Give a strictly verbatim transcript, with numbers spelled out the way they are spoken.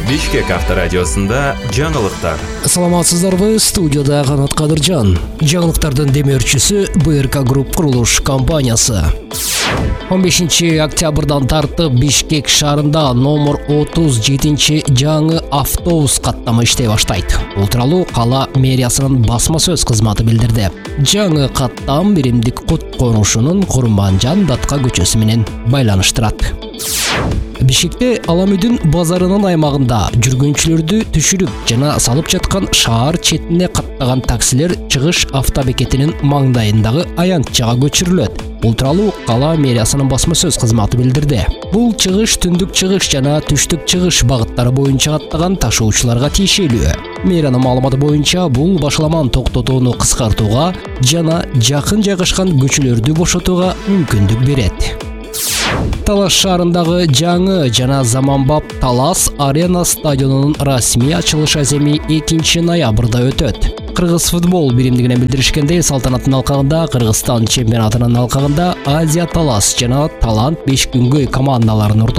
Бишкек авторадиосында жаңылыктар. Саламатсыздарбы, студияда Канат Кадыржан. Жаңылыктардын демөөрчүсү бэ эр ка Групп курулуш компаниясы. он бешинчи октябрдан тартып Бишкек шаарында номер отуз жетинчи жаңы автобус каттамы иштей баштайт. Бул тууралуу кала мэриясынын басма сөз кызматы билдирди. Жаңы каттам биримдик Кут конушунун Курманжан Датка көчөсү менен байланыштырат. Бишкекте Аламүдүн базарынын аймагында жүргүнчүлөрдү түшүрүп жана салып жаткан шаар четине каттаган таксилер чыгыш автобекетинин маңдайындагы аянтчага көчүрүлөт. Бул тууралуу кала мэриясынын басма сөз кызматы билдирди. Бул чыгыш түндүк чыгыш жана түштүк чыгыш багыттары боюнча каттаган ташуучуларга тиешелүү. Мэриянын маалыматы боюнча бул башаламан токтотууну кыскартууга жана жакын жайгашкан көчөлөрдү бошотууга мүмкүндүк берет. Талас шаарындагы жаңы жана заманбап Талас Арена стадионунун расмий ачылыш аземи экинчи ноябрда өтөт. Кыргыз футбол биримдигинен билдиришкендей, салтанаттын алкагында Кыргызстан чемпионатынын алкагында Азия Талас жана Талант беш күнгөй командаларынын